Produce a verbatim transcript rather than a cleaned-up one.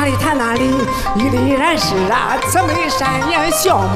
里谈那里，依然是啊，慈眉善眼笑。